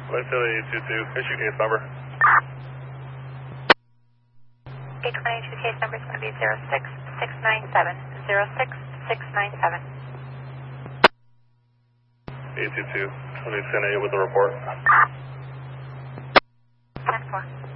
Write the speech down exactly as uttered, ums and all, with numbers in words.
Let's say eight two two. Issue case number. eight twenty-two case number is going to be zero six six nine seven. zero six six nine seven. eight two two. twenty ten A with the report. ten four.